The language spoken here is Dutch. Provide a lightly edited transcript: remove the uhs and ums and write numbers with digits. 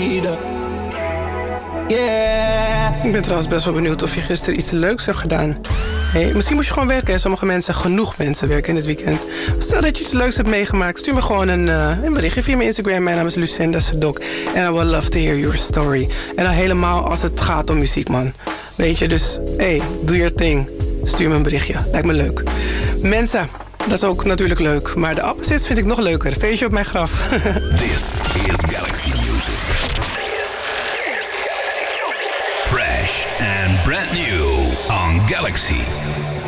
vida. Yeah. Ik ben trouwens best wel benieuwd of je gisteren iets leuks hebt gedaan. Hey, misschien moet je gewoon werken. Hè? Sommige mensen, genoeg mensen werken in het weekend. Stel dat je iets leuks hebt meegemaakt. Stuur me gewoon een berichtje via mijn Instagram. Mijn naam is Lucinda Sedok. And I would love to hear your story. En dan helemaal als het gaat om muziek, man. Weet je, dus hey, doe your thing. Stuur me een berichtje. Lijkt me leuk. Mensen, dat is ook natuurlijk leuk. Maar de opposites vind ik nog leuker. Feestje op mijn graf. This is Galaxy Music. Fresh and brand new on Galaxy.